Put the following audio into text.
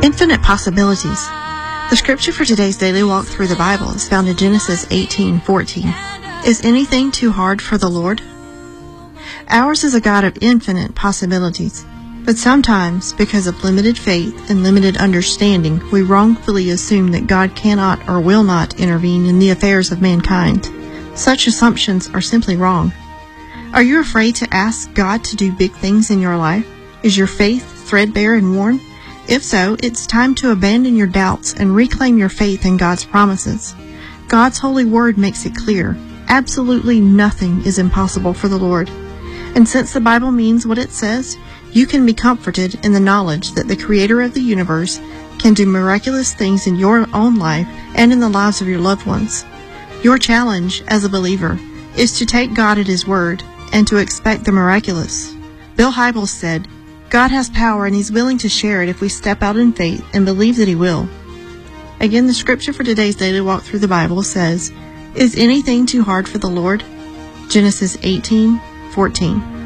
Infinite possibilities. The scripture for today's daily walk through the Bible is found in Genesis 18:14. Is anything too hard for the Lord? Ours is a God of infinite possibilities, but sometimes, because of limited faith and limited understanding, we wrongfully assume that God cannot or will not intervene in the affairs of mankind. Such assumptions are simply wrong. Are you afraid to ask God to do big things in your life? Is your faith threadbare and worn? If so, it's time to abandon your doubts and reclaim your faith in God's promises. God's holy word makes it clear. Absolutely nothing is impossible for the Lord. And since the Bible means what it says, you can be comforted in the knowledge that the Creator of the universe can do miraculous things in your own life and in the lives of your loved ones. Your challenge as a believer is to take God at His word and to expect the miraculous. Bill Hybels said, God has power and He's willing to share it if we step out in faith and believe that He will. Again, the scripture for today's daily walk through the Bible says, Is anything too hard for the Lord? Genesis 18:14.